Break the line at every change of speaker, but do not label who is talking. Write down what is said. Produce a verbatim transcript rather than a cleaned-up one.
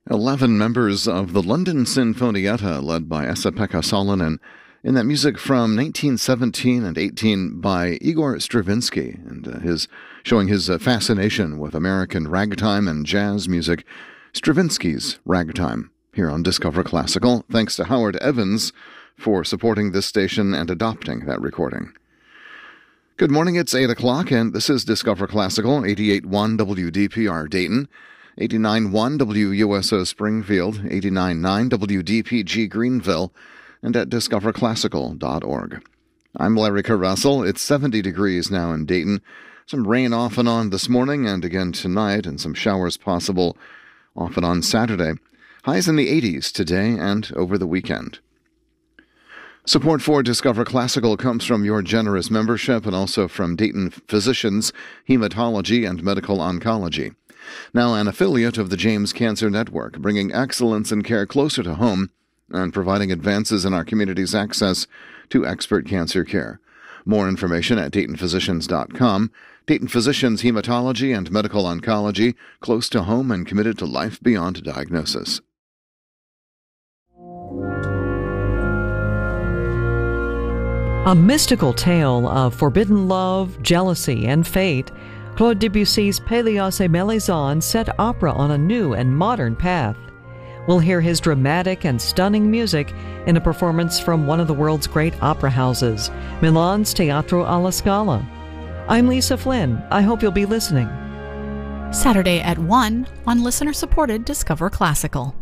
Eleven members of the London Sinfonietta, led by Esa-Pekka Salonen, in that music from nineteen seventeen and eighteen by Igor Stravinsky, and uh, his showing his uh, fascination with American ragtime and jazz music, Stravinsky's Ragtime, here on Discover Classical, thanks to Howard Evans for supporting this station and adopting that recording. Good morning, it's eight o'clock, and this is Discover Classical, eighty-eight point one W D P R Dayton, eighty-nine point one W U S O Springfield, eighty-nine point nine W D P G Greenville, and at discover classical dot org. I'm Larry Carrussell. It's seventy degrees now in Dayton. Some rain off and on this morning and again tonight, and some showers possible off and on Saturday. Highs in the eighties today and over the weekend. Support for Discover Classical comes from your generous membership and also from Dayton Physicians, Hematology and Medical Oncology. Now an affiliate of the James Cancer Network, bringing excellence in care closer to home and providing advances in our community's access to expert cancer care. More information at dayton physicians dot com. Dayton Physicians Hematology and Medical Oncology, close to home and committed to life beyond diagnosis.
A mystical tale of forbidden love, jealousy, and fate, Claude Debussy's Pélias et Mélisande set opera on a new and modern path. We'll hear his dramatic and stunning music in a performance from one of the world's great opera houses, Milan's Teatro alla Scala. I'm Lisa Flynn. I hope you'll be listening.
Saturday at one on listener-supported Discover Classical.